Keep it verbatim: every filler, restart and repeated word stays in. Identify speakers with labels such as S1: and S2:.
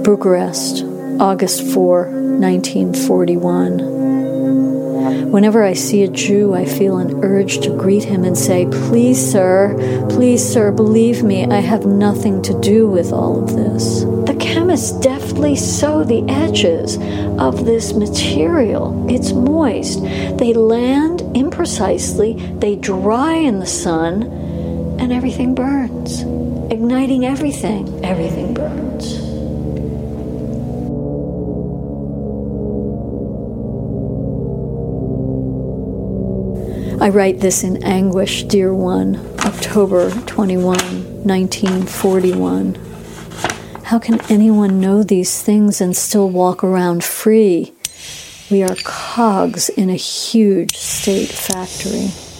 S1: Bucharest, August fourth, nineteen forty-one. Whenever I see a Jew, I feel an urge to greet him and say, "Please, sir, please, sir, believe me, I have nothing to do with all of this." The chemists deftly sew the edges of this material. It's moist. They land imprecisely, they dry in the sun, and everything burns. Igniting everything, everything burns. I write this in anguish, dear one, October twenty-first, nineteen forty-one. How can anyone know these things and still walk around free? We are cogs in a huge state factory.